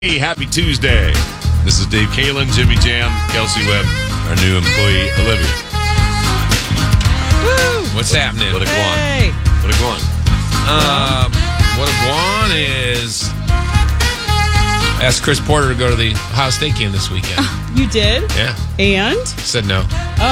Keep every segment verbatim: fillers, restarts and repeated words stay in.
Hey, happy Tuesday. This is Dave Kalin, Jimmy Jam, Kelsey Webb, our new employee, Olivia. Woo! What's what, happening? What a guan. Hey. What a guan. Um, what a guan is... Asked Chris Porter to go to the Ohio State game this weekend. You did? Yeah. And? Said no.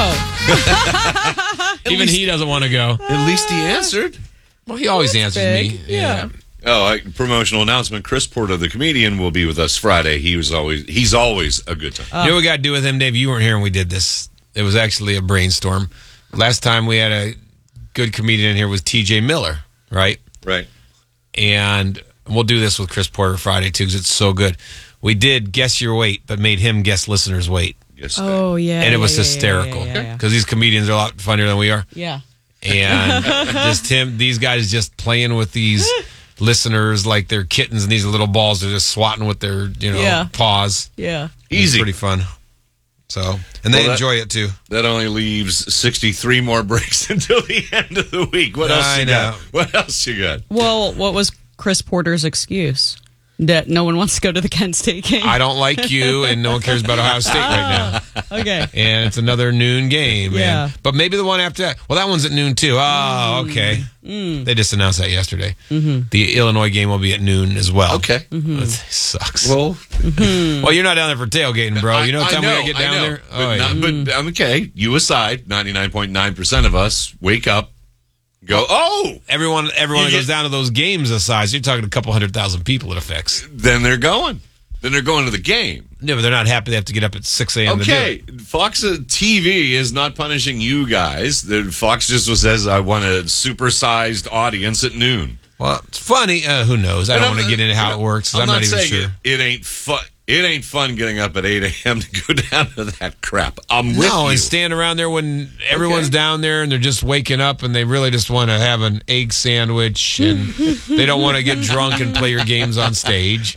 Oh. Even least, he doesn't want to go. At least he answered. Well, he always That's answers big. me. Yeah. yeah. Oh, I, promotional announcement. Chris Porter, the comedian, will be with us Friday. He was always he's always a good time. You know what we got to do with him, Dave? You weren't here when we did this. It was actually a brainstorm. Last time we had a good comedian in here was T J Miller, right? Right. And we'll do this with Chris Porter Friday, too, because it's so good. We did Guess Your Weight, but made him guess listeners' weight. Yes. Oh, yeah. And it was yeah, hysterical. Yeah, Because yeah, yeah, these comedians are a lot funnier than we are. yeah. And just him, these guys just playing with these listeners like they're kittens, and these little balls are just swatting with their, you know, Yeah. paws. Yeah. It's Easy. pretty fun. So, and they Well, that- enjoy it too. That only leaves sixty-three more breaks until the end of the week. What else I you know. got? What else you got? Well, what was Chris Porter's excuse? That no one wants to go to the Kent State game? I don't like you, and no one cares about Ohio State right now. Okay. And it's another noon game. Yeah. And, but maybe the one after that. Well, that one's at noon too. Oh, okay. Mm. They just announced that yesterday. Mm-hmm. The Illinois game will be at noon as well. Okay. Mm-hmm. That sucks. Well, Well, you're not down there for tailgating, bro. You know what I, time I know, we gotta get down I know, there? But, Oh, yeah. not, but I'm okay. You aside, ninety-nine point nine percent of us wake up, go, oh, Everyone, everyone You that goes get- down to those games of size, you're talking a couple hundred thousand people it affects. then they're going. Then they're going to the game. No, but they're not happy they have to get up at six a.m. to do Okay, it. Fox uh, T V is not punishing you guys. The- Fox just says, I want a supersized audience at noon. Well, it's funny. Uh, who knows? I And don't I'm- want to get into how it works. 'Cause I'm, not, even saying sure. It, it ain't fun. It ain't fun getting up at eight a.m. to go down to that crap. I'm with No, you. and stand around there when everyone's Okay. down there and they're just waking up and they really just want to have an egg sandwich and they don't want to get drunk and play your games on stage.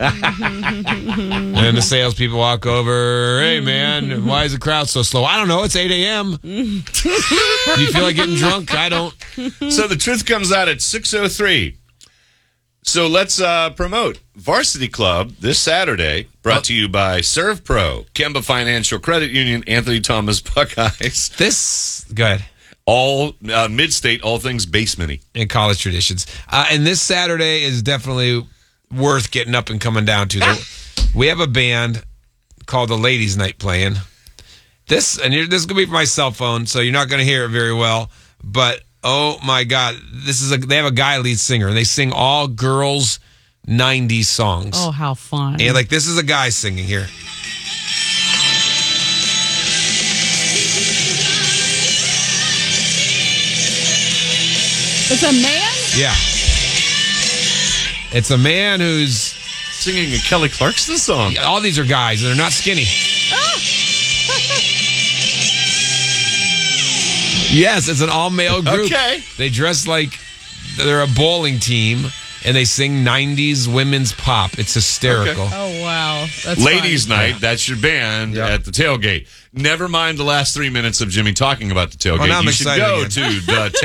And then the salespeople walk over, hey man, why is the crowd so slow? I don't know, it's eight a.m. Do you feel like getting drunk? I don't. So the truth comes out at six oh three. So let's uh, promote Varsity Club this Saturday, brought to you by Serve Pro, Kemba Financial Credit Union, Anthony Thomas Buckeyes, This, go ahead. all uh, mid-state, all things basement-y. In college traditions. Uh, and this Saturday is definitely worth getting up and coming down to. The, we have a band called the Ladies Night playing. This, and you're, this is going to be for my cell phone, so you're not going to hear it very well. But, oh my God, this is a, they have a guy lead singer, and they sing all girls nineties songs. Oh, how fun. And like, this is a guy singing here. It's a man? Yeah. It's a man who's, Singing a Kelly Clarkson song. all these are guys, and they're not skinny. Yes, it's an all-male group. Okay. They dress like they're a bowling team, and they sing nineties women's pop. It's hysterical. Okay. Oh, wow. That's Ladies' fun. Night, that's your band Yeah. at the tailgate. Never mind the last three minutes of Jimmy talking about the tailgate. Well, now I'm you should excited go again. to the